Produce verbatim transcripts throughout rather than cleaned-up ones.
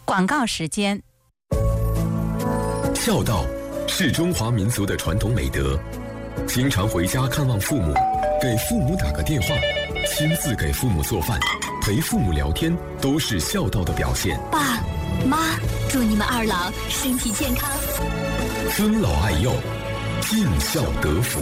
广告时间。 孝道是中华民族的传统美德，经常回家看望父母，给父母打个电话，亲自给父母做饭，陪父母聊天，都是孝道的表现。 爸妈，祝你们二老身体健康， 尊老爱幼，尽孝得福。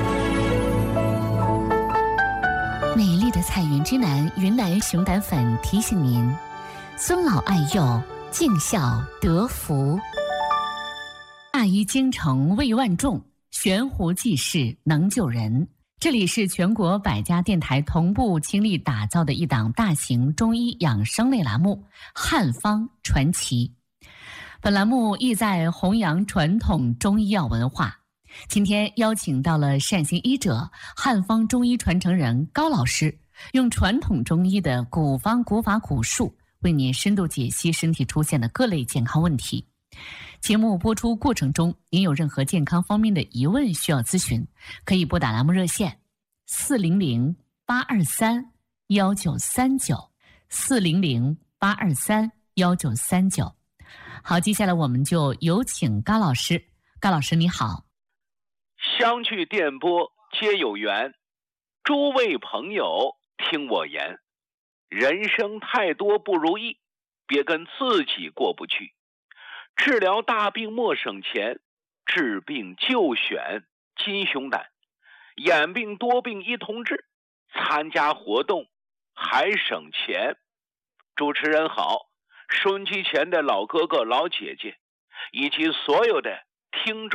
美丽的彩云之南云南熊胆粉提醒您：尊老爱幼，尽孝得福。大医精诚为万众，悬壶济世能救人。这里是全国百家电台同步倾力打造的一档大型中医养生类栏目《汉方传奇》。本栏目意在弘扬传统中医药文化。今天邀请到了善行医者、汉方中医传承人高老师，用传统中医的古方古法古术，为您深度解析身体出现的各类健康问题。节目播出过程中，您有任何健康方面的疑问需要咨询，可以拨打栏目热线四零零八二三幺九三九四零零八二三幺九三九。好，接下来我们就有请高老师。高老师你好。 相聚电波皆有缘，诸位朋友听我言，人生太多不如意，别跟自己过不去。治疗大病莫省钱，治病就选金熊胆，眼病多病一同治，参加活动还省钱。主持人好，收音机前的老哥哥老姐姐以及所有的听众